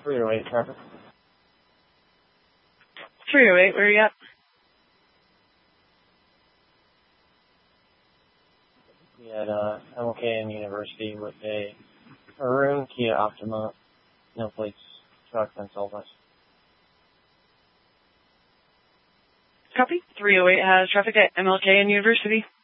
308 traffic. 308, where are you at? We had MLK and University with a maroon Kia Optima, no plates, truck, and soul bus. Copy. 308 has traffic at MLK and University.